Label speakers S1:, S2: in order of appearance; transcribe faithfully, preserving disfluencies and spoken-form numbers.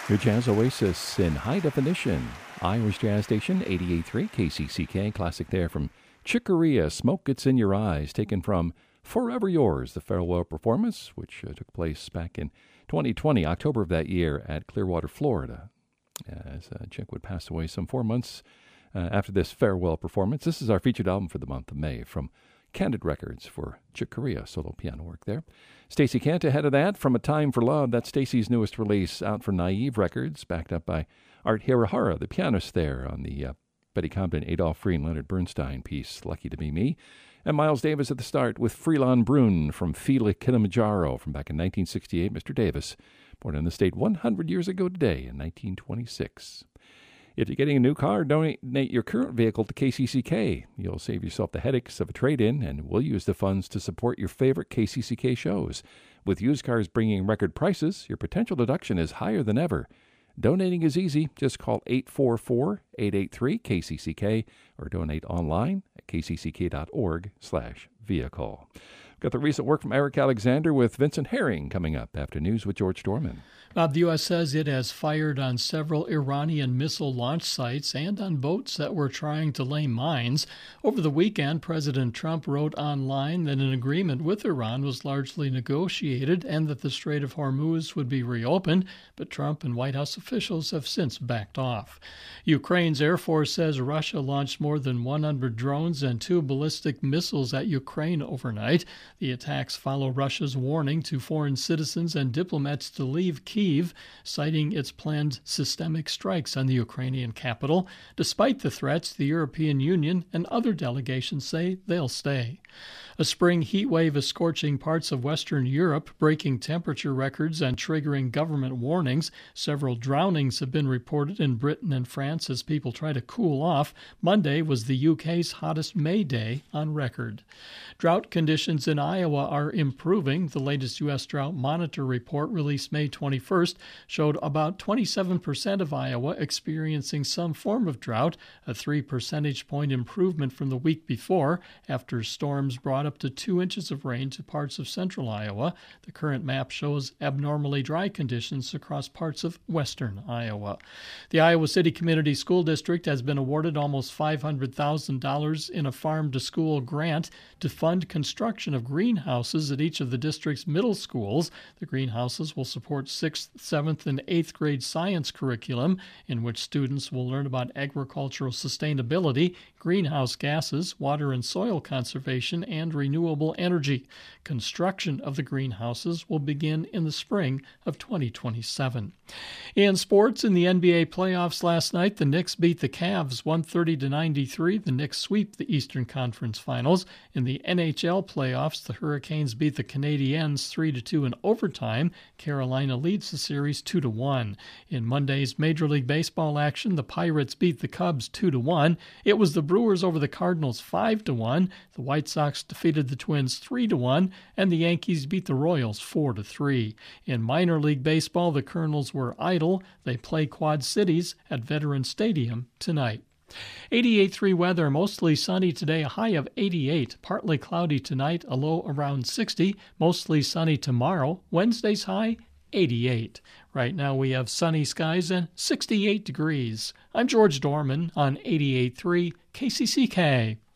S1: Your Jazz Oasis in high definition. Irish Jazz Station, eighty-eight point three K C C K. Classic there from Chick Corea, Smoke Gets in Your Eyes, taken from Forever Yours, the farewell performance, which uh, took place back in twenty twenty, October of that year at Clearwater, Florida. As uh, Chick would pass away some four months uh, after this farewell performance. This is our featured album for the month of May from Candid Records for Chick Corea, solo piano work there. Stacey Kent ahead of that, From a Time for Love. That's Stacey's newest release out for Naive Records, backed up by Art Hirahara, the pianist there on the uh, Betty Comden, Adolph Free, and Leonard Bernstein piece, Lucky to Be Me. And Miles Davis at the start with Freelon Brun from Fila Kilimanjaro from back in nineteen sixty-eight. Mister Davis, born in the state one hundred years ago today in nineteen twenty-six. If you're getting a new car, donate your current vehicle to K C C K. You'll save yourself the headaches of a trade-in, and we'll use the funds to support your favorite K C C K shows. With used cars bringing record prices, your potential deduction is higher than ever. Donating is easy. Just call eight four four, eight eight three, K C C K or donate online at kcck.org slash vehicle. Got the recent work from Eric Alexander with Vincent Herring coming up after news with George Dorman.
S2: Bob, the U S says it has fired on several Iranian missile launch sites and on boats that were trying to lay mines. Over the weekend, President Trump wrote online that an agreement with Iran was largely negotiated and that the Strait of Hormuz would be reopened, but Trump and White House officials have since backed off. Ukraine's Air Force says Russia launched more than one hundred drones and two ballistic missiles at Ukraine overnight. The attacks follow Russia's warning to foreign citizens and diplomats to leave Kyiv, citing its planned systemic strikes on the Ukrainian capital. Despite the threats, the European Union and other delegations say they'll stay. A spring heat wave is scorching parts of Western Europe, breaking temperature records and triggering government warnings. Several drownings have been reported in Britain and France as people try to cool off. Monday was the U K's hottest May day on record. Drought conditions in Iowa are improving. The latest U S Drought Monitor report released May twenty-first showed about twenty-seven percent of Iowa experiencing some form of drought, a three percentage point improvement from the week before after storms brought up to two inches of rain to parts of central Iowa. The current map shows abnormally dry conditions across parts of western Iowa. The Iowa City Community School District has been awarded almost five hundred thousand dollars in a farm-to-school grant to fund construction of greenhouses at each of the district's middle schools. The greenhouses will support sixth, seventh, and eighth grade science curriculum, in which students will learn about agricultural sustainability, greenhouse gases, water and soil conservation, and renewable energy. Construction of the greenhouses will begin in the spring of twenty twenty-seven. In sports, in the N B A playoffs last night, the Knicks beat the Cavs one thirty to ninety-three. The Knicks sweep the Eastern Conference Finals. In the N H L playoffs, the Hurricanes beat the Canadiens three to two in overtime. Carolina leads the series two to one. In Monday's Major League Baseball action, the Pirates beat the Cubs two to one. It was the Brewers over the Cardinals five to one. The White Sox defeated the Twins three to one, and the Yankees beat the Royals four to three. In minor league baseball, the Colonels were idle. They play Quad Cities at Veterans Stadium tonight. eighty-eight point three weather, mostly sunny today, a high of eighty-eight. Partly cloudy tonight, a low around sixty. Mostly sunny tomorrow. Wednesday's high, eighty-eight. Right now we have sunny skies and sixty-eight degrees. I'm George Dorman on eighty-eight point three K C C K.